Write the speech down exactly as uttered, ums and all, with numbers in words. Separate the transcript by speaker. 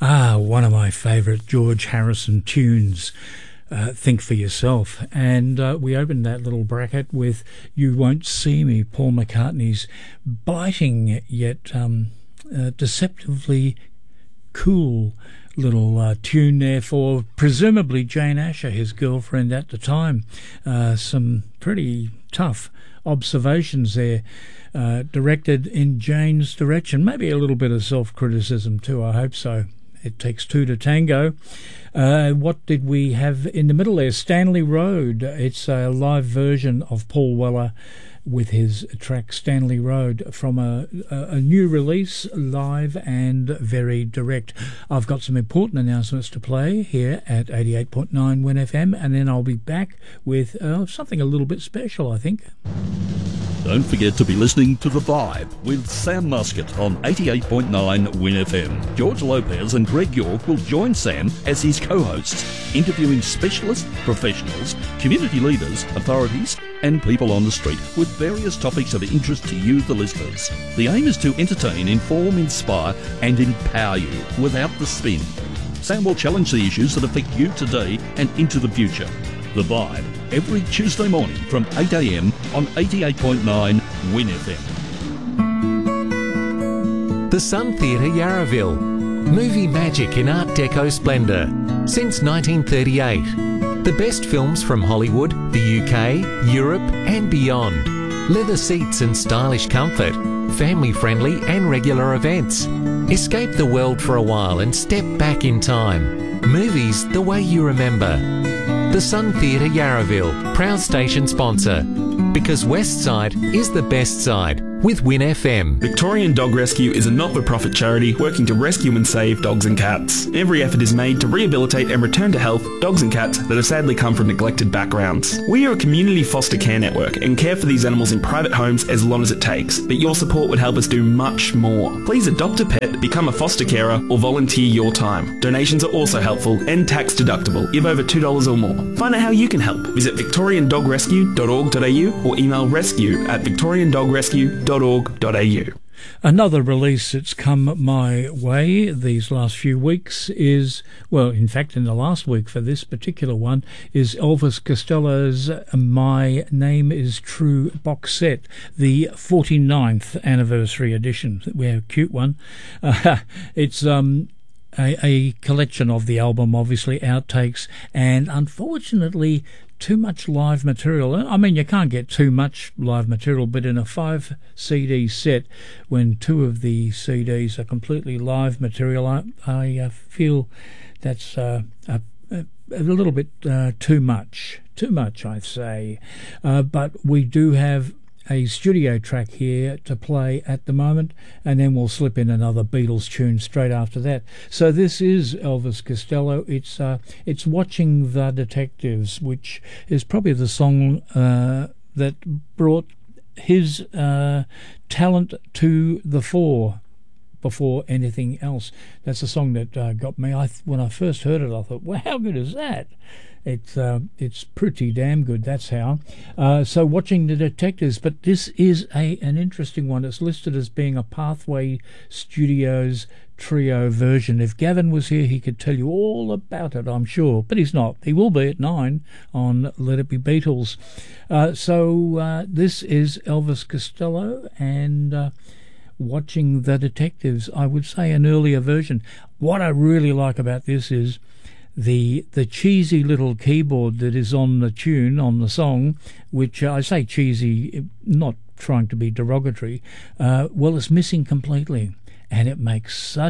Speaker 1: Ah, one of my favourite George Harrison tunes, uh, Think For Yourself. And uh, we opened that little bracket with You Won't See Me, Paul McCartney's biting yet um, uh, deceptively cool little uh, tune there for presumably Jane Asher, his girlfriend at the time. Uh, some pretty tough observations there, uh, directed in Jane's direction. Maybe a little bit of self-criticism too, I hope so. It takes two to tango. Uh, what did we have in the middle there? Stanley Road. It's a live version of Paul Weller with his track Stanley Road from a, a, a new release, live and very direct. I've got some important announcements to play here at eighty-eight point nine Win F M, and then I'll be back with uh, something a little bit special, I think.
Speaker 2: Don't forget to be listening to The Vibe with Sam Muscat on eighty-eight point nine Win F M. George Lopez and Greg York will join Sam as his co-hosts, interviewing specialists, professionals, community leaders, authorities and people on the street with various topics of interest to you, the listeners. The aim is to entertain, inform, inspire and empower you without the spin. Sam will challenge the issues that affect you today and into the future. The Vibe, every Tuesday morning from eight a m on eighty-eight point nine Win F M.
Speaker 3: The Sun Theatre Yarraville. Movie magic in Art Deco splendour. Since nineteen thirty-eight. The best films from Hollywood, the U K, Europe and beyond. Leather seats and stylish comfort. Family-friendly and regular events. Escape the world for a while and step back in time. Movies the way you remember. The Sun Theatre Yarraville, proud station sponsor. Because West Side is the best side. With Win F M.
Speaker 4: Victorian Dog Rescue is a not-for-profit charity working to rescue and save dogs and cats. Every effort is made to rehabilitate and return to health dogs and cats that have sadly come from neglected backgrounds. We are a community foster care network and care for these animals in private homes as long as it takes, but your support would help us do much more. Please adopt a pet, become a foster carer, or volunteer your time. Donations are also helpful and tax deductible, give over two dollars or more. Find out how you can help. Visit victorian dog rescue dot org dot a u or email rescue at victorian dog rescue dot org dot a u.
Speaker 1: Another release that's come my way these last few weeks is, well, in fact, in the last week for this particular one, is Elvis Costello's My Name Is True box set, the forty-ninth anniversary edition. We have a cute one. Uh, it's um, a, a collection of the album, obviously, outtakes, and unfortunately too much live material. I mean, you can't get too much live material, but in a five C D set, when two of the C Ds are completely live material, I, I uh, feel that's uh, a, a, a little bit uh, too much. Too much, I'd say. Uh, but we do have a studio track here to play at the moment, and then we'll slip in another Beatles tune straight after that. So this is Elvis Costello. It's uh, it's Watching the Detectives, which is probably the song uh, that brought his uh, talent to the fore before anything else. That's the song that uh, got me. I th- when I first heard it, I thought, well, how good is that? It's uh, it's pretty damn good, that's how. Uh, so Watching the Detectives, but this is a an interesting one. It's listed as being a Pathway Studios trio version. If Gavin was here, he could tell you all about it, I'm sure. But he's not. He will be at nine on Let It Be Beatles. Uh, so uh, this is Elvis Costello and Uh, Watching the Detectives. I would say an earlier version. What I really like about this is the the cheesy little keyboard that is on the tune, on the song, which uh, I say cheesy, not trying to be derogatory, uh, well, it's missing completely. And it makes such